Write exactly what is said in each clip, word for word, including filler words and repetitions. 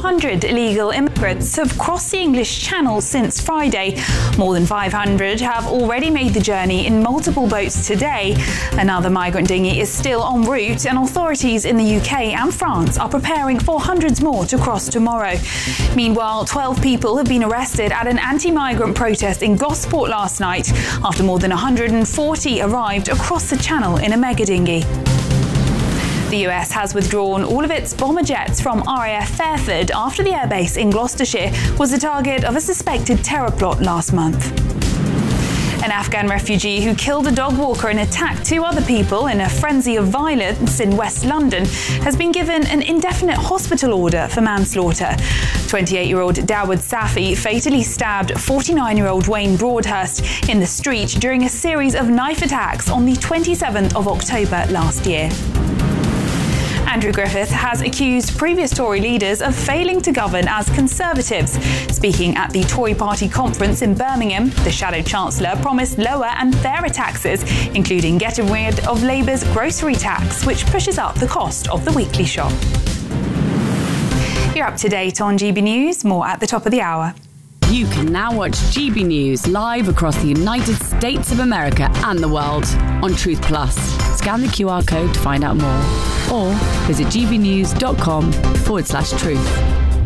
hundred illegal immigrants have crossed the English Channel since Friday. More than five hundred have already made the journey in multiple boats today. Another migrant dinghy is still en route, and authorities in the U K and France are preparing for hundreds more to cross tomorrow. Meanwhile, twelve people have been arrested at an anti-migrant protest in Gosport last night after more than one hundred forty arrived across the Channel in a mega dinghy. The U S has withdrawn all of its bomber jets from R A F Fairford after the airbase in Gloucestershire was the target of a suspected terror plot last month. An Afghan refugee who killed a dog walker and attacked two other people in a frenzy of violence in West London has been given an indefinite hospital order for manslaughter. twenty-eight-year-old Dawood Safi fatally stabbed forty-nine-year-old Wayne Broadhurst in the street during a series of knife attacks on the twenty-seventh of October last year. Andrew Griffith has accused previous Tory leaders of failing to govern as Conservatives. Speaking at the Tory party conference in Birmingham, the Shadow Chancellor promised lower and fairer taxes, including getting rid of Labour's grocery tax, which pushes up the cost of the weekly shop. You're up to date on G B News, more at the top of the hour. You can now watch G B News live across the United States of America and the world on Truth Plus. Scan the Q R code to find out more, or visit gbnews.com forward slash truth.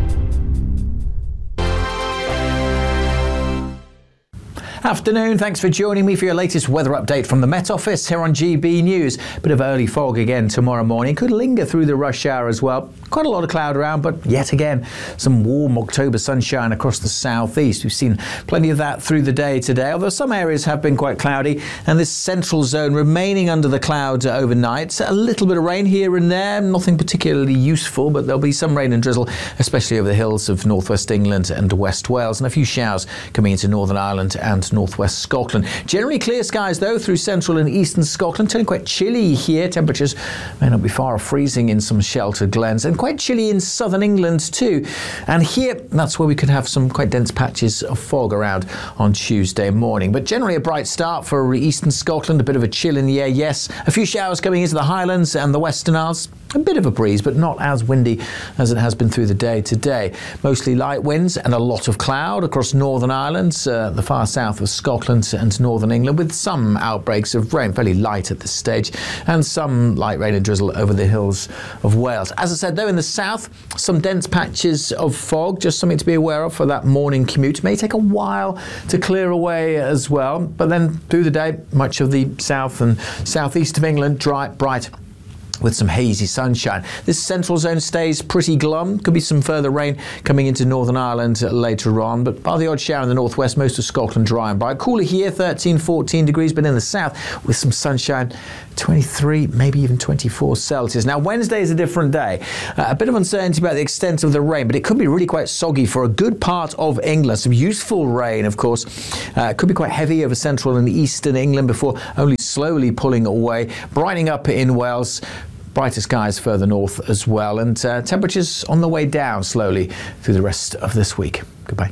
Afternoon, thanks for joining me for your latest weather update from the Met Office here on G B News. Bit of early fog again tomorrow morning. Could linger through the rush hour as well. Quite a lot of cloud around, but yet again, some warm October sunshine across the southeast. We've seen plenty of that through the day today, although some areas have been quite cloudy, and this central zone remaining under the clouds overnight. A little bit of rain here and there, nothing particularly useful, but there'll be some rain and drizzle, especially over the hills of northwest England and West Wales, and a few showers coming into Northern Ireland and northwest Scotland. Generally clear skies though through central and eastern Scotland. Turning quite chilly here. Temperatures may not be far off freezing in some sheltered glens, and quite chilly in southern England too. And here, that's where we could have some quite dense patches of fog around on Tuesday morning. But generally a bright start for eastern Scotland. A bit of a chill in the air, yes. A few showers coming into the Highlands and the Western Isles. A bit of a breeze, but not as windy as it has been through the day today. Mostly light winds and a lot of cloud across Northern Ireland, uh, the far south of Scotland and Northern England, with some outbreaks of rain, fairly light at this stage, and some light rain and drizzle over the hills of Wales. As I said, though, in the south, some dense patches of fog, just something to be aware of for that morning commute. May take a while to clear away as well, but then through the day, much of the south and southeast of England, dry, bright, with some hazy sunshine. This central zone stays pretty glum. Could be some further rain coming into Northern Ireland later on, but bar the odd shower in the northwest, most of Scotland dry and bright. Cooler here, thirteen, fourteen degrees, but in the south with some sunshine, twenty-three, maybe even twenty-four Celsius. Now, Wednesday is a different day. Uh, a bit of uncertainty about the extent of the rain, but it could be really quite soggy for a good part of England. Some useful rain, of course. Uh, could be quite heavy over central and eastern England before only slowly pulling away, brightening up in Wales. Brighter skies further north as well, and uh, temperatures on the way down slowly through the rest of this week. Goodbye.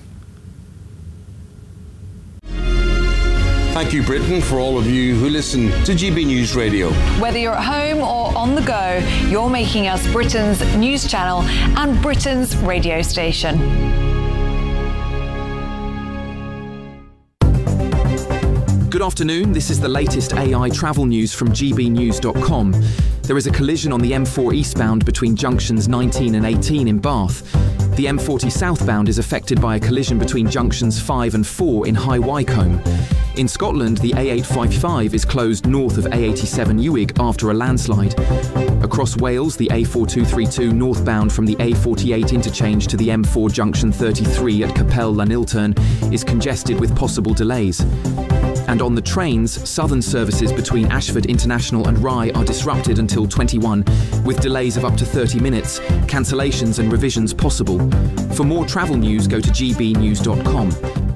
Thank you, Britain, for all of you who listen to G B News Radio. Whether you're at home or on the go, you're making us Britain's news channel and Britain's radio station. Good afternoon, this is the latest A I travel news from g b news dot com. There is a collision on the M four eastbound between junctions nineteen and eighteen in Bath. The M forty southbound is affected by a collision between junctions five and four in High Wycombe. In Scotland, the A eight fifty-five is closed north of A eighty-seven Ewig after a landslide. Across Wales, the A four two three two northbound from the A forty-eight interchange to the M four junction thirty-three at Capel Llanilturn is congested with possible delays. And on the trains, southern services between Ashford International and Rye are disrupted until twenty-one, with delays of up to thirty minutes, cancellations and revisions possible. For more travel news, go to g b news dot com.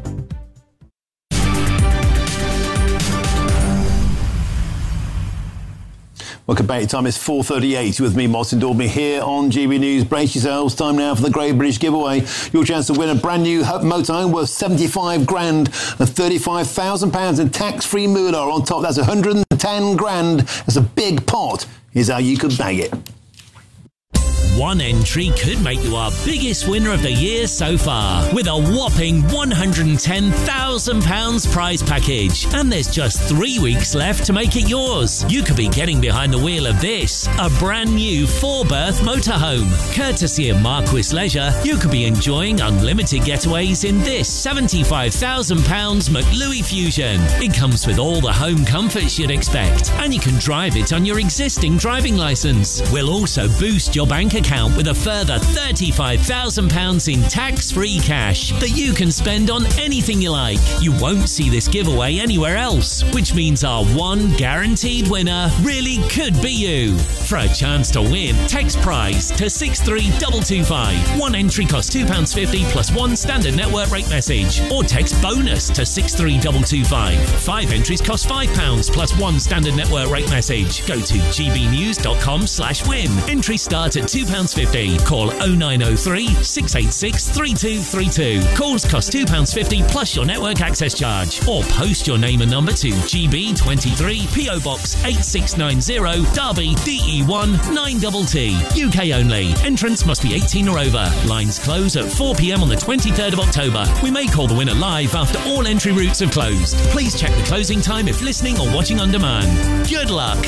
Welcome back. Time is four thirty-eight with me, Martin Daubney, here on G B News. Brace yourselves. Time now for the Great British Giveaway. Your chance to win a brand new motorhome worth seventy-five grand and thirty-five thousand pounds in tax-free moolah on top. That's one hundred ten grand. That's a big pot. Here's how you could bag it. One entry could make you our biggest winner of the year so far, with a whopping one hundred ten thousand pounds prize package. And there's just three weeks left to make it yours. You could be getting behind the wheel of this, a brand new four-berth motorhome. Courtesy of Marquis Leisure, you could be enjoying unlimited getaways in this seventy-five thousand pounds McLuey Fusion. It comes with all the home comforts you'd expect, and you can drive it on your existing driving licence. We'll also boost your bank account with a further thirty-five thousand pounds in tax-free cash that you can spend on anything you like. You won't see this giveaway anywhere else, which means our one guaranteed winner really could be you. For a chance to win, text prize to six three two two five. One entry costs two pounds fifty plus one standard network rate message, or text bonus to six three two two five. Five entries cost five pounds plus one standard network rate message. Go to gbnews.com slash win. Entries start at two pounds fifty. Call oh nine oh three, six eight six, three two three two. Calls cost two pounds fifty plus your network access charge. Or post your name and number to G B twenty-three, P O Box eight six nine zero, Derby, D E one nine T T. U K only. Entrance must be eighteen or over. Lines close at four p.m. on the twenty-third of October. We may call the winner live after all entry routes have closed. Please check the closing time if listening or watching on demand. Good luck.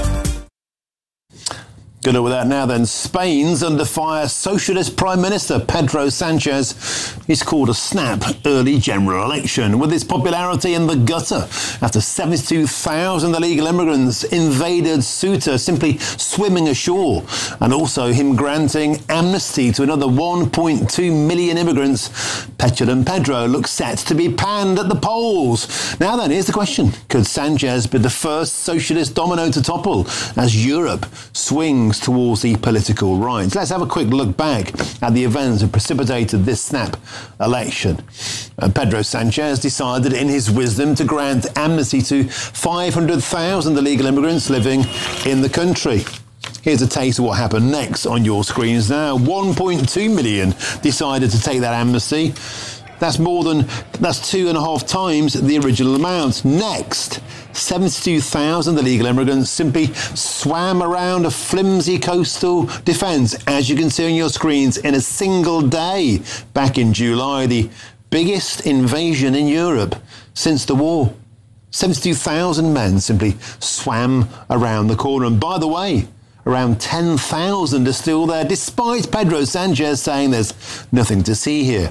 Good luck with that now then. Spain's under fire. Socialist Prime Minister Pedro Sanchez is called a snap early general election, with his popularity in the gutter after seventy-two thousand illegal immigrants invaded Ceuta, simply swimming ashore, and also him granting amnesty to another one point two million immigrants. Petulant Pedro looks set to be panned at the polls. Now then, here's the question. Could Sanchez be the first socialist domino to topple as Europe swings towards the political right? Let's have a quick look back at the events that precipitated this snap election. Uh, Pedro Sanchez decided in his wisdom to grant amnesty to five hundred thousand illegal immigrants living in the country. Here's a taste of what happened next on your screens now. one point two million decided to take that amnesty. That's more than, that's two and a half times the original amount. Next, seventy-two thousand illegal immigrants simply swam around a flimsy coastal defence, as you can see on your screens, in a single day back in July, the biggest invasion in Europe since the war. seventy-two thousand men simply swam around the corner. And by the way, around ten thousand are still there, despite Pedro Sanchez saying there's nothing to see here.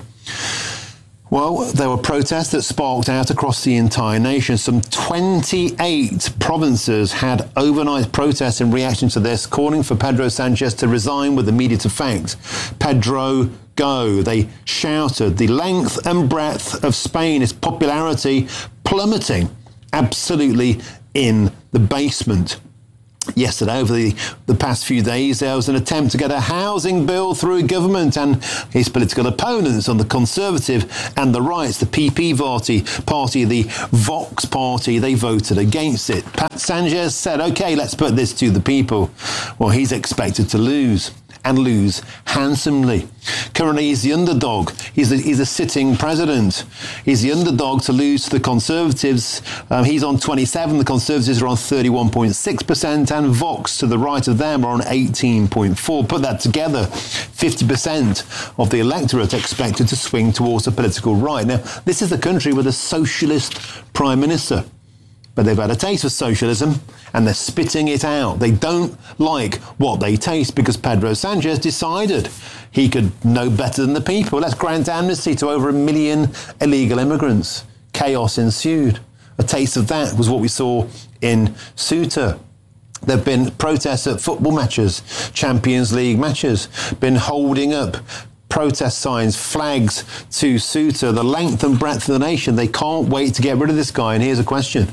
Well, there were protests that sparked out across the entire nation. Some twenty-eight provinces had overnight protests in reaction to this, calling for Pedro Sanchez to resign with immediate effect. Pedro, go, they shouted. The length and breadth of Spain, its popularity plummeting absolutely in the basement. Yesterday, over the, the past few days, there was an attempt to get a housing bill through government, and his political opponents on the Conservative and the rights, the P P party, party, the Vox party, they voted against it. Pat Sanchez said, OK, let's put this to the people. Well, he's expected to lose, and lose handsomely. Currently, he's the underdog. He's a, he's a sitting president. He's the underdog to lose to the Conservatives. Um, he's on twenty-seven. The Conservatives are on thirty-one point six percent, and Vox, to the right of them, are on eighteen point four. Put that together, fifty percent of the electorate expected to swing towards the political right. Now, this is the country with a socialist prime minister. But they've had a taste of socialism and they're spitting it out. They don't like what they taste because Pedro Sanchez decided he could know better than the people. Let's grant amnesty to over a million illegal immigrants. Chaos ensued. A taste of that was what we saw in Ceuta. There have been protests at football matches, Champions League matches, been holding up protest signs, flags to Ceuta, the length and breadth of the nation. They can't wait to get rid of this guy. And here's a question.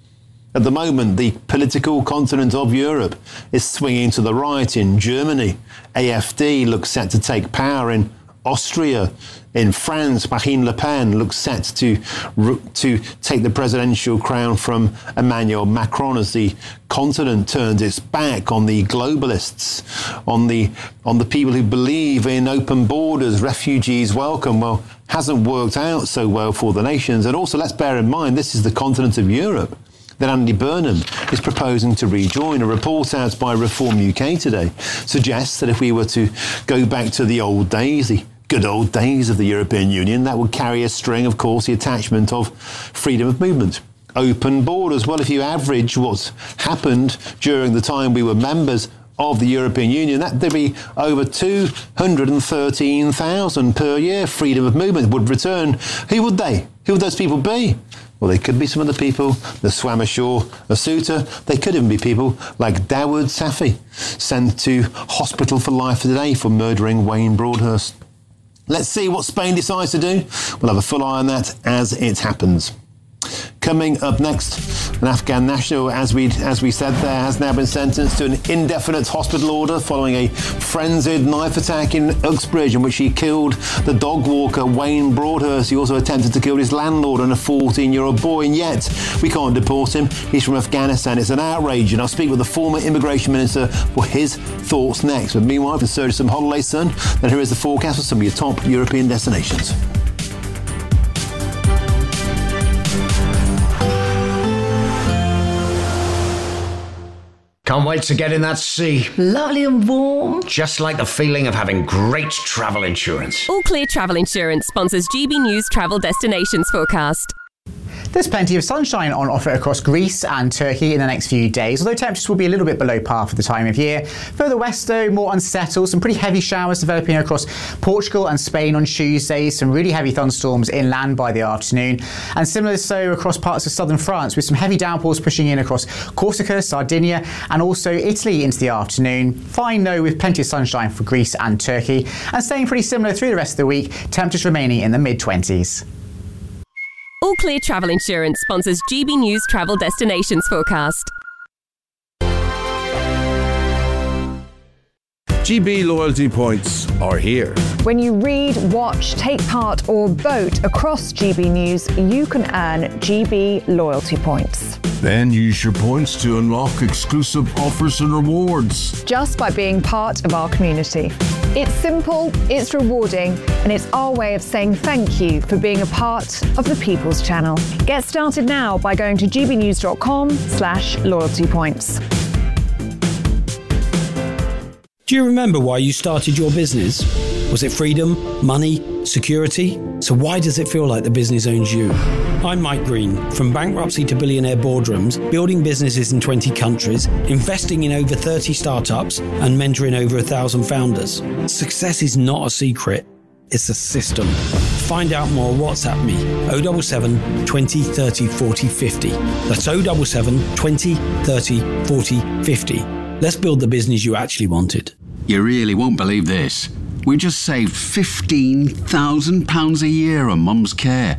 At the moment, the political continent of Europe is swinging to the right in Germany. A F D looks set to take power in Austria. In France, Marine Le Pen looks set to, to take the presidential crown from Emmanuel Macron as the continent turns its back on the globalists, on the, on the people who believe in open borders, refugees welcome. Well, hasn't worked out so well for the nations. And also, let's bear in mind, this is the continent of Europe. that Andy Burnham is proposing to rejoin. A report out by Reform U K today suggests that if we were to go back to the old days, the good old days of the European Union, that would carry a string, of course, the attachment of freedom of movement. Open borders. Well, if you average what's happened during the time we were members of the European Union, that there'd be over two hundred thirteen thousand per year freedom of movement would return. Who would they? Who would those people be? Well, they could be some of the people that swam ashore at Ceuta. They could even be people like Dawood Safi, sent to hospital for life today for murdering Wayne Broadhurst. Let's see what Spain decides to do. We'll have a full eye on that as it happens. Coming up next, an Afghan national, as we as we said there, has now been sentenced to an indefinite hospital order following a frenzied knife attack in Uxbridge in which he killed the dog walker Wayne Broadhurst. He also attempted to kill his landlord and a fourteen-year-old boy, and yet we can't deport him. He's from Afghanistan. It's an outrage, and I'll speak with the former immigration minister for his thoughts next. But meanwhile, in search of some holiday sun, then here is the forecast for some of your top European destinations. Can't wait to get in that sea. Lovely and warm. Just like the feeling of having great travel insurance. All Clear Travel Insurance sponsors G B News Travel Destinations Forecast. There's plenty of sunshine on offer across Greece and Turkey in the next few days, although temperatures will be a little bit below par for the time of year. Further west, though, more unsettled. Some pretty heavy showers developing across Portugal and Spain on Tuesday. Some really heavy thunderstorms inland by the afternoon. And similar so across parts of southern France, with some heavy downpours pushing in across Corsica, Sardinia and also Italy into the afternoon. Fine, though, with plenty of sunshine for Greece and Turkey. And staying pretty similar through the rest of the week, temperatures remaining in the mid-twenties. All Clear Travel Insurance sponsors G B News Travel Destinations Forecast. G B loyalty points are here. When you read, watch, take part or vote across G B News, you can earn G B loyalty points. Then use your points to unlock exclusive offers and rewards. Just by being part of our community. It's simple, it's rewarding, and it's our way of saying thank you for being a part of the People's Channel. Get started now by going to gbnews.com slash loyalty points. Do you remember why you started your business? Was it freedom, money, security? So why does it feel like the business owns you? I'm Mike Green, from bankruptcy to billionaire boardrooms, building businesses in twenty countries, investing in over thirty startups, and mentoring over a thousand founders. Success is not a secret, it's a system. Find out more, WhatsApp me, oh seven seven, twenty, thirty, forty, fifty. That's oh seven seven, twenty, thirty, forty, fifty. Let's build the business you actually wanted. You really won't believe this. We just saved fifteen thousand pounds a year on Mum's care.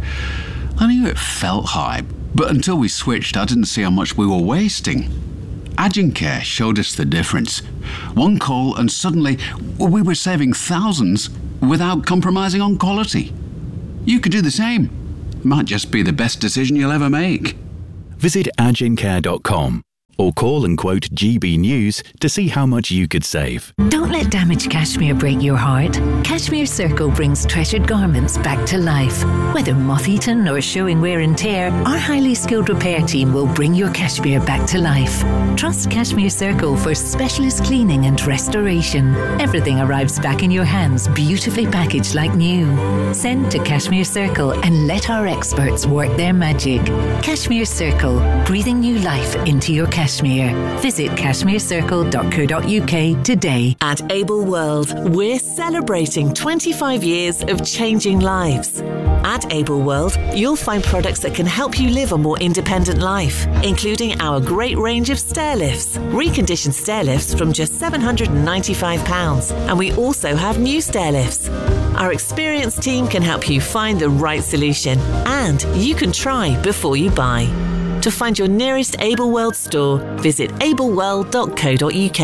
I knew it felt high, but until we switched, I didn't see how much we were wasting. Agencare showed us the difference. One call and suddenly we were saving thousands without compromising on quality. You could do the same. It might just be the best decision you'll ever make. Visit agencare dot com or call and quote G B News to see how much you could save. Don't let damaged cashmere break your heart. Cashmere Circle brings treasured garments back to life. Whether moth-eaten or showing wear and tear, our highly skilled repair team will bring your cashmere back to life. Trust Cashmere Circle for specialist cleaning and restoration. Everything arrives back in your hands, beautifully packaged like new. Send to Cashmere Circle and let our experts work their magic. Cashmere Circle, breathing new life into your cashmere. Visit cashmere circle dot co dot uk today. At Able World, we're celebrating twenty-five years of changing lives. At Able World, you'll find products that can help you live a more independent life, including our great range of stair lifts, reconditioned stair lifts from just seven hundred ninety-five pounds, and we also have new stair lifts. Our experienced team can help you find the right solution, and you can try before you buy. To find your nearest Able World store, visit able world dot co dot uk.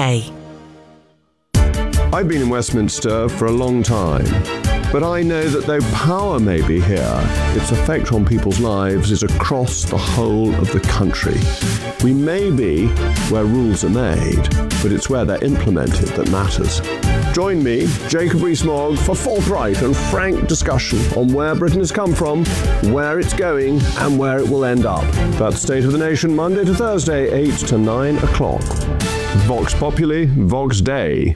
I've been in Westminster for a long time, but I know that though power may be here, its effect on people's lives is across the whole of the country. We may be where rules are made, but it's where they're implemented that matters. Join me, Jacob Rees-Mogg, for forthright and frank discussion on where Britain has come from, where it's going, and where it will end up. That's State of the Nation, Monday to Thursday, eight to nine o'clock. Vox Populi, Vox Dei.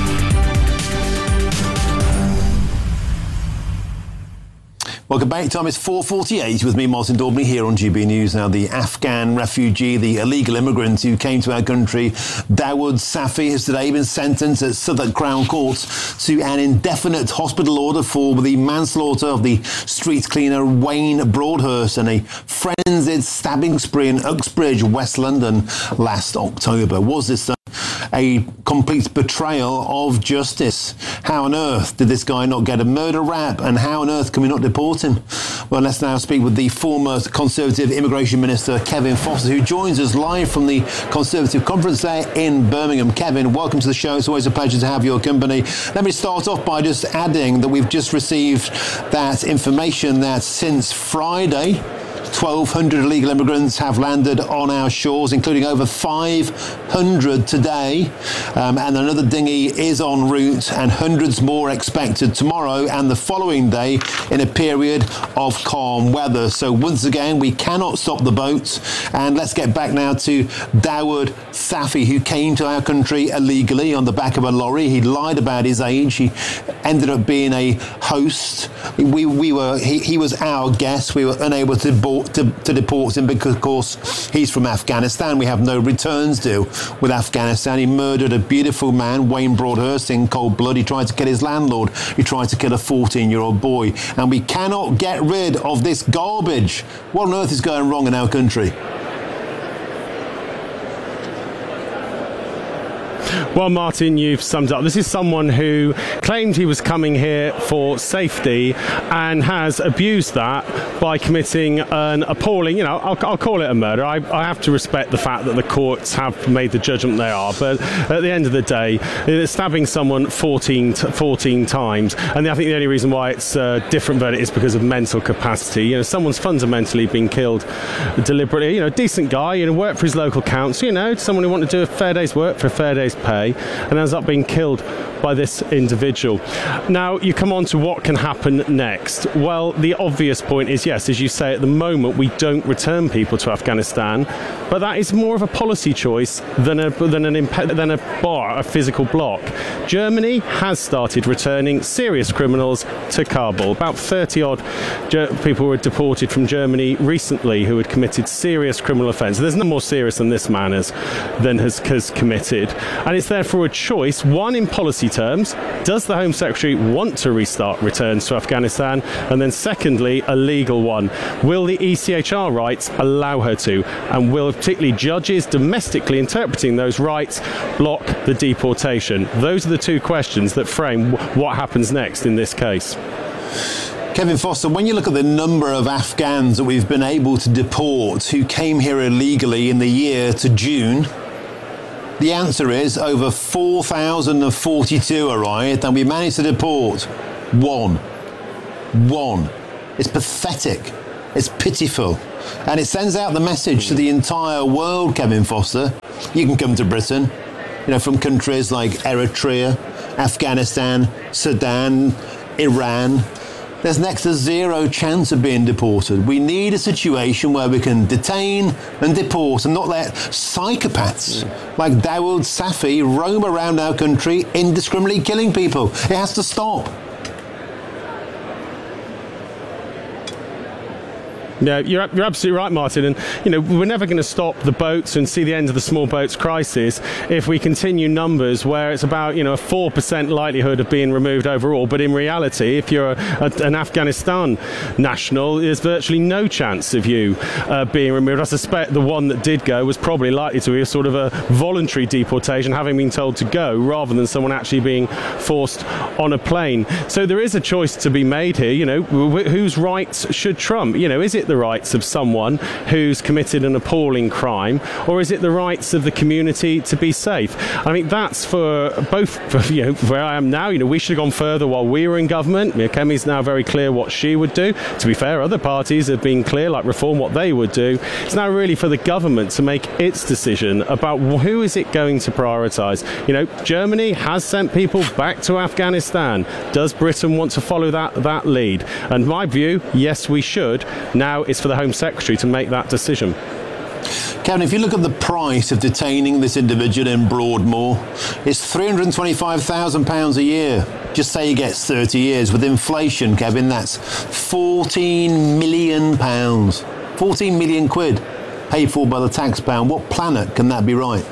Welcome back. Time is four forty-eight with me, Martin Daubney, here on G B News. Now, the Afghan refugee, the illegal immigrant who came to our country, Dawood Safi, has today been sentenced at Southwark Crown Court to an indefinite hospital order for the manslaughter of the street cleaner Wayne Broadhurst and a frenzied stabbing spree in Uxbridge, West London, last October. Was this uh, a complete betrayal of justice? How on earth did this guy not get a murder rap, and how on earth can we not deport him? Well, let's now speak with the former Conservative Immigration Minister, Kevin Foster, who joins us live from the Conservative conference there in Birmingham. Kevin, welcome to the show. It's always a pleasure to have your company. Let me start off by just adding that we've just received that information that since Friday, twelve hundred illegal immigrants have landed on our shores, including over five hundred today. Um, and another dinghy is en route, and hundreds more expected tomorrow and the following day in a period of calm weather. So once again, we cannot stop the boats. And let's get back now to Dawood Safi, who came to our country illegally on the back of a lorry. He lied about his age. He ended up being a host. We, we were, he, he was our guest. We were unable to board To, to deport him because, of course, he's from Afghanistan. We have no returns due with Afghanistan. He murdered a beautiful man, Wayne Broadhurst, in cold blood. He tried to kill his landlord. He tried to kill a fourteen-year-old boy. And we cannot get rid of this garbage. What on earth is going wrong in our country? Well, Martin, you've summed up. This is someone who claimed he was coming here for safety and has abused that by committing an appalling, you know, I'll, I'll call it a murder. I, I have to respect the fact that the courts have made the judgment they are, but at the end of the day, stabbing someone fourteen, fourteen times, and I think the only reason why it's a different verdict is because of mental capacity. You know, someone's fundamentally been killed deliberately. You know, a decent guy, you know, worked for his local council, you know, someone who wanted to do a fair day's work for a fair day's pay, and ends up being killed by this individual. Now, you come on to what can happen next. Well, the obvious point is, yes, as you say, at the moment we don't return people to Afghanistan, but that is more of a policy choice than a than an imp- than a bar, a physical block. Germany has started returning serious criminals to Kabul. About thirty odd ger- people were deported from Germany recently who had committed serious criminal offence. There's no more serious than this man has than has, has committed, and it's therefore a choice. One, in policy terms, does the Home Secretary want to restart returns to Afghanistan? And then secondly, a legal one. Will the E C H R rights allow her to? And will particularly judges domestically interpreting those rights block the deportation? Those are the two questions that frame what happens next in this case. Kevin Foster, when you look at the number of Afghans that we've been able to deport who came here illegally in the year to June, the answer is over four thousand forty-two arrived, and we managed to deport one. One. It's pathetic. It's pitiful. And it sends out the message to the entire world, Kevin Foster. You can come to Britain, you know, from countries like Eritrea, Afghanistan, Sudan, Iran. There's next to zero chance of being deported. We need a situation where we can detain and deport and not let psychopaths like Dawood Safi roam around our country indiscriminately killing people. It has to stop. Yeah, you're, you're absolutely right, Martin. And, you know, we're never going to stop the boats and see the end of the small boats crisis if we continue numbers where it's about, you know, a four percent likelihood of being removed overall. But in reality, if you're a, a, an Afghanistan national, there's virtually no chance of you uh, being removed. I suspect the one that did go was probably likely to be a sort of a voluntary deportation, having been told to go, rather than someone actually being forced on a plane. So there is a choice to be made here. You know, wh- whose rights should trump? You know, is it the the rights of someone who's committed an appalling crime, or is it the rights of the community to be safe? I mean, that's for both, for, you know, where I am now. You know, we should have gone further while we were in government. You know, Kemi's now very clear what she would do. To be fair, other parties have been clear, like Reform, what they would do. It's now really for the government to make its decision about who is it going to prioritise. You know, Germany has sent people back to Afghanistan. Does Britain want to follow that, that lead? And my view, yes, we should. Now it's for the Home Secretary to make that decision. Kevin, if you look at the price of detaining this individual in Broadmoor, it's three hundred twenty-five thousand pounds a year. Just say he gets thirty years. With inflation, Kevin, that's fourteen million pounds. fourteen million quid paid for by the taxpayer. What planet can that be right?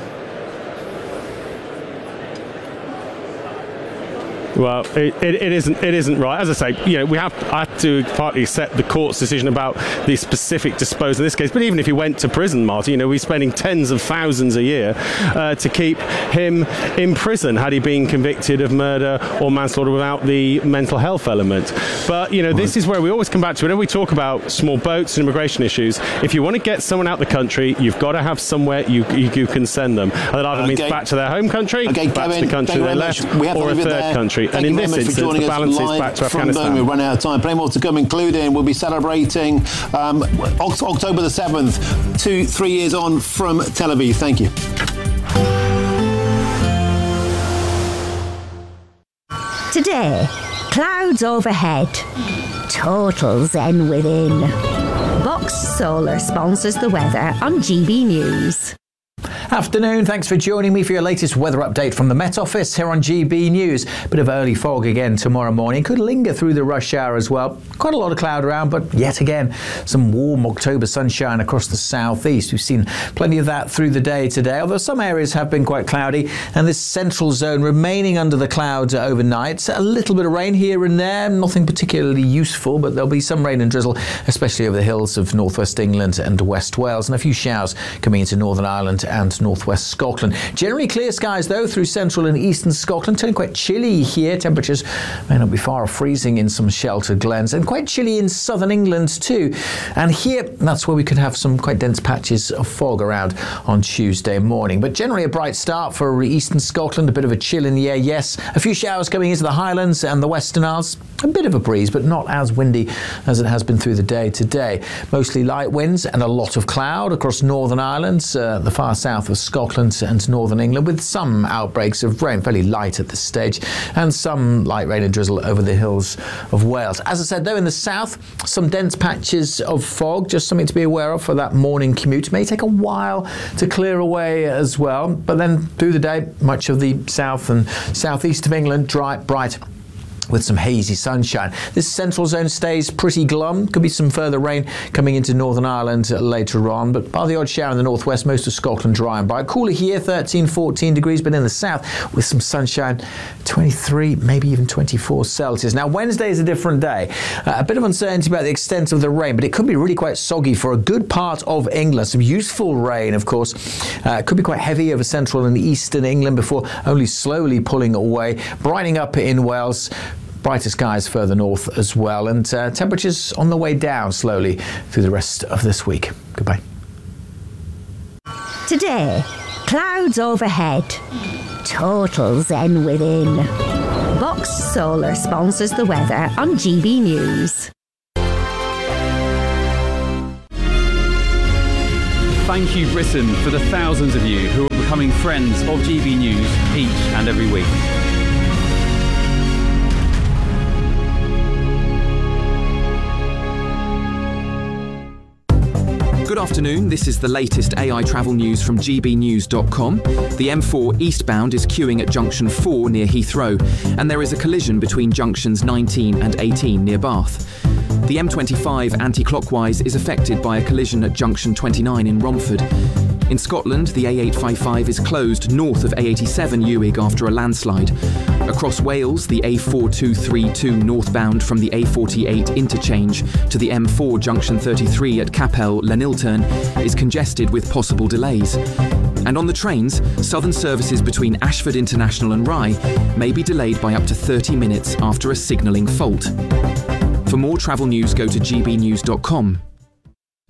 Well, it, it, it isn't. It isn't right. As I say, you know, we have, I have to partly accept the court's decision about the specific disposal in this case. But even if he went to prison, Martin, you know, we're spending tens of thousands a year uh, to keep him in prison had he been convicted of murder or manslaughter without the mental health element. But you know, this is where we always come back to. Whenever we talk about small boats and immigration issues, if you want to get someone out the country, you've got to have somewhere you you, you can send them. And that either okay. means back to their home country, okay, back Kevin, to the country they left, or a third there. country. Thank and in you this instance, the balance is back to Afghanistan. We've run out of time. Plenty more to come, including we'll be celebrating um, October the seventh, two, three years on from Tel Aviv. Thank you. Today, clouds overhead, total zen within. Box Solar sponsors the weather on G B News. Afternoon, thanks for joining me for your latest weather update from the Met Office here on G B News. Bit of early fog again tomorrow morning. Could linger through the rush hour as well. Quite a lot of cloud around, but yet again, some warm October sunshine across the southeast. We've seen plenty of that through the day today, although some areas have been quite cloudy, and this central zone remaining under the clouds overnight. A little bit of rain here and there, nothing particularly useful, but there'll be some rain and drizzle, especially over the hills of northwest England and West Wales, and a few showers coming into Northern Ireland and northwest Scotland. Generally clear skies though through central and eastern Scotland. Turning quite chilly here. Temperatures may not be far off freezing in some sheltered glens, and quite chilly in southern England too. And here, that's where we could have some quite dense patches of fog around on Tuesday morning. But generally a bright start for eastern Scotland. A bit of a chill in the air, yes. A few showers coming into the Highlands and the Western Isles. A bit of a breeze, but not as windy as it has been through the day today. Mostly light winds and a lot of cloud across Northern Ireland, uh, the far south of Scotland and northern England, with some outbreaks of rain, fairly light at this stage, and some light rain and drizzle over the hills of Wales. As I said though, in the south, some dense patches of fog, just something to be aware of for that morning commute. May take a while to clear away as well, but then through the day, much of the south and southeast of England, dry, bright, with some hazy sunshine. This central zone stays pretty glum. Could be some further rain coming into Northern Ireland later on, but bar the odd shower in the northwest, most of Scotland dry and bright. Cooler here, thirteen, fourteen degrees, but in the south with some sunshine, twenty-three, maybe even twenty-four Celsius. Now Wednesday is a different day. Uh, a bit of uncertainty about the extent of the rain, but it could be really quite soggy for a good part of England. Some useful rain, of course. Uh, it could be quite heavy over central and eastern England before only slowly pulling away, brightening up in Wales. Brighter skies further north as well, and uh, temperatures on the way down slowly through the rest of this week. Goodbye. Today, clouds overhead, total zen within. Box Solar sponsors the weather on G B News. Thank you, Britain, for the thousands of you who are becoming friends of G B News each and every week. Good afternoon, this is the latest A I travel news from G B news dot com. The M four eastbound is queuing at junction four near Heathrow, and there is a collision between junctions nineteen and eighteen near Bath. The M twenty-five anti-clockwise is affected by a collision at junction twenty-nine in Romford. In Scotland, the A eight fifty-five is closed north of A eighty-seven Ewig after a landslide. Across Wales, the A four two three two northbound from the A forty-eight interchange to the M four junction thirty-three at Capel, Llanilturn is congested with possible delays. And on the trains, southern services between Ashford International and Rye may be delayed by up to thirty minutes after a signalling fault. For more travel news, go to G B news dot com.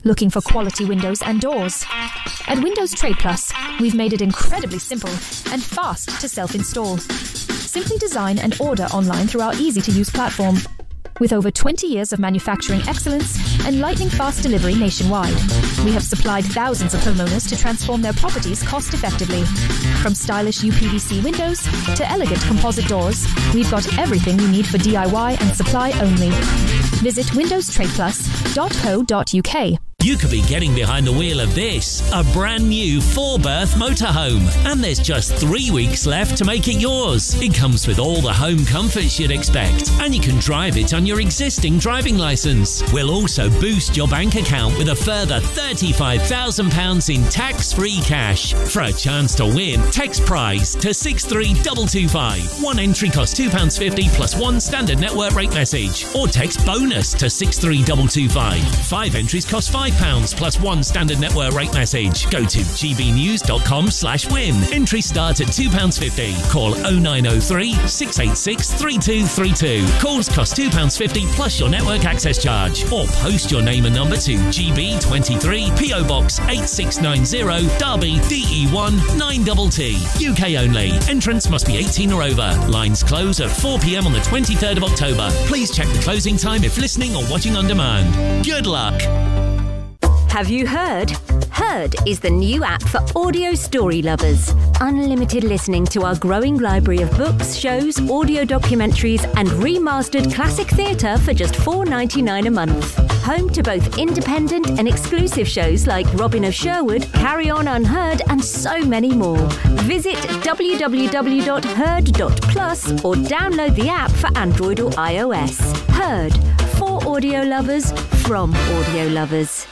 Looking for quality windows and doors? At Windows Trade Plus, we've made it incredibly simple and fast to self-install. Simply design and order online through our easy-to-use platform. With over twenty years of manufacturing excellence and lightning-fast delivery nationwide, we have supplied thousands of homeowners to transform their properties cost-effectively. From stylish U P V C windows to elegant composite doors, we've got everything you need for D I Y and supply only. Visit windows trade plus dot co dot U K. You could be getting behind the wheel of this, a brand new four-berth motorhome, and there's just three weeks left to make it yours. It comes with all the home comforts you'd expect, and you can drive it on your existing driving licence. We'll also boost your bank account with a further thirty-five thousand pounds in tax-free cash. For a chance to win, text prize to six three two two five. One entry costs two pounds fifty plus one standard network rate message, or text bonus to six three two two five. Five entries cost five pounds plus one standard network rate message. Go to gbnews.com slash win. Entries start at two pounds fifty. Call oh nine oh three, six eight six, three two three two. Calls cost two pounds fifty plus your network access charge. Or post your name and number to G B twenty-three, P O Box eight six nine zero, Derby, D E one nine T T. U K only. Entrance must be eighteen or over. Lines close at four p.m. on the twenty-third of October. Please check the closing time if listening or watching on demand. Good luck. Have you heard? Heard is the new app for audio story lovers. Unlimited listening to our growing library of books, shows, audio documentaries and remastered classic theatre for just four pounds ninety-nine a month. Home to both independent and exclusive shows like Robin of Sherwood, Carry On Unheard and so many more. Visit w w w dot heard dot plus or download the app for Android or iOS. Heard. For audio lovers, from audio lovers.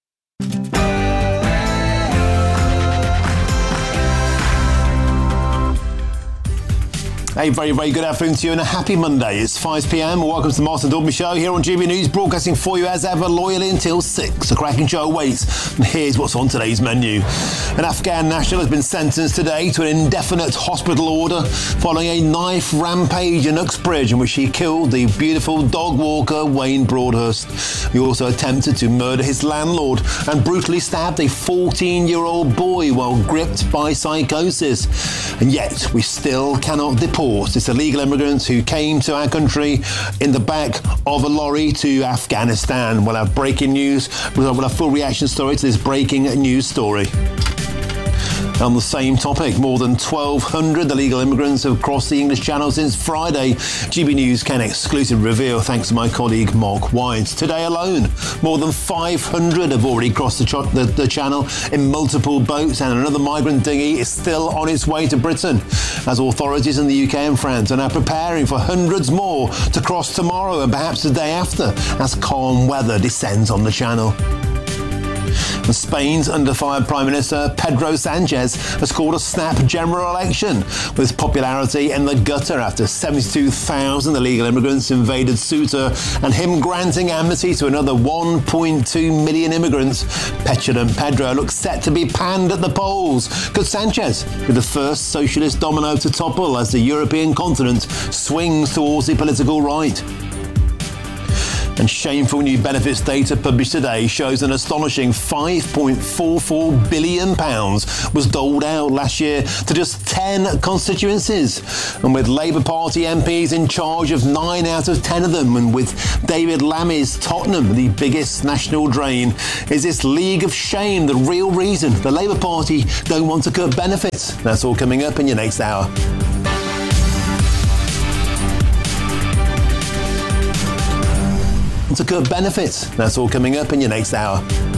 A very, very good afternoon to you and a happy Monday. It's five p.m. Welcome to the Martin Dalby Show here on G B News, broadcasting for you as ever, loyally until six. A cracking show awaits. And here's what's on today's menu. An Afghan national has been sentenced today to an indefinite hospital order following a knife rampage in Uxbridge in which he killed the beautiful dog walker Wayne Broadhurst. He also attempted to murder his landlord and brutally stabbed a fourteen-year-old boy while gripped by psychosis. And yet, we still cannot deport this illegal immigrants who came to our country in the back of a lorry to Afghanistan. We'll have breaking news. We'll have a full reaction story to this breaking news story. On the same topic, more than twelve hundred illegal immigrants have crossed the English Channel since Friday. G B News can exclusive reveal thanks to my colleague Mark White. Today alone, more than five hundred have already crossed the, ch- the, the Channel in multiple boats, and another migrant dinghy is still on its way to Britain, as authorities in the U K and France are now preparing for hundreds more to cross tomorrow and perhaps the day after as calm weather descends on the Channel. And Spain's under-fire Prime Minister Pedro Sanchez has called a snap general election, with popularity in the gutter after seventy-two thousand illegal immigrants invaded Ceuta and him granting amnesty to another one point two million immigrants. Petulant Pedro looks set to be panned at the polls. Could Sanchez be the first socialist domino to topple as the European continent swings towards the political right? And shameful new benefits data published today shows an astonishing five point four four billion pounds was doled out last year to just ten constituencies. And with Labour Party M Ps in charge of nine out of ten of them, and with David Lammy's Tottenham the biggest national drain, is this league of shame the real reason the Labour Party don't want to cut benefits? That's all coming up in your next hour. To cut benefits. That's all coming up in your next hour.